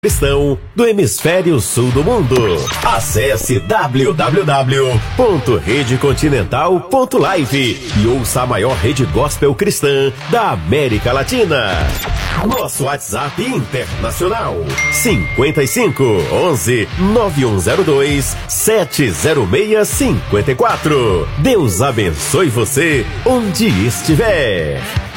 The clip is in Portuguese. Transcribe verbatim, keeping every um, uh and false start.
Cristão do Hemisfério Sul do Mundo. Acesse w w w ponto rede continental ponto live e ouça a maior rede gospel cristã da América Latina. Nosso WhatsApp internacional cinquenta e cinco, onze, nove um zero dois, sete zero seis cinco quatro. Deus abençoe você onde estiver.